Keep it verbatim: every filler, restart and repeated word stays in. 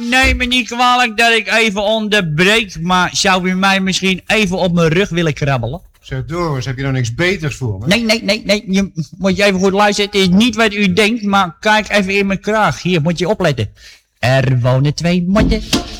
Neem me niet kwalijk dat ik even onderbreek, maar zou u mij misschien even op mijn rug willen krabbelen? Zeg Doris, heb je nou niks beters voor me? Nee, nee, nee, nee, je, moet je even goed luisteren. Het is niet wat u denkt, maar kijk even in mijn kraag. Hier, moet je opletten. Er wonen twee motten